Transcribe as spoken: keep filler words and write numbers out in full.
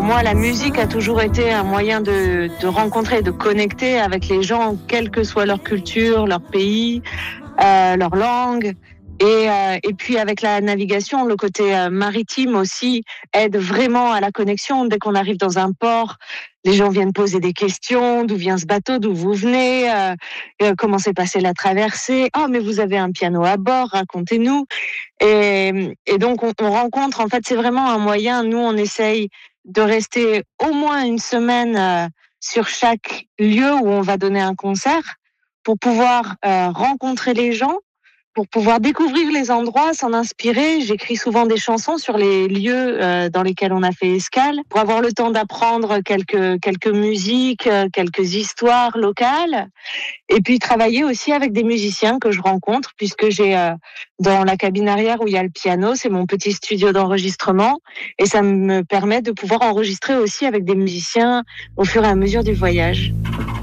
moi, la musique a toujours été un moyen de, de rencontrer, de connecter avec les gens, quelle que soit leur culture, leur pays, euh, leur langue. Et, euh, et puis avec la navigation, le côté euh, maritime aussi aide vraiment à la connexion. Dès qu'on arrive dans un port, les gens viennent poser des questions. D'où vient ce bateau? D'où vous venez? euh, euh, Comment s'est passée la traversée? Oh, mais vous avez un piano à bord, racontez-nous. Et, et donc on, on rencontre, en fait, c'est vraiment un moyen. Nous, on essaye de rester au moins une semaine euh, sur chaque lieu où on va donner un concert pour pouvoir euh, rencontrer les gens, pour pouvoir découvrir les endroits, s'en inspirer. J'écris souvent des chansons sur les lieux euh, dans lesquels on a fait escale, pour avoir le temps d'apprendre quelques quelques musiques, euh, quelques histoires locales, et puis travailler aussi avec des musiciens que je rencontre, puisque j'ai euh, dans la cabine arrière où il y a le piano, c'est mon petit studio d'enregistrement, et ça me permet de pouvoir enregistrer aussi avec des musiciens au fur et à mesure du voyage.